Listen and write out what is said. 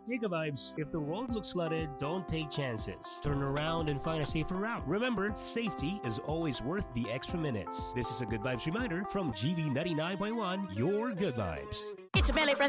Hey, Good Vibes, if the road looks flooded, don't take chances. Turn around and find a safer route. Remember, safety is always worth the extra minutes. This is a Good Vibes reminder from GV 99.1, your Good Vibes. It's a Melee Friends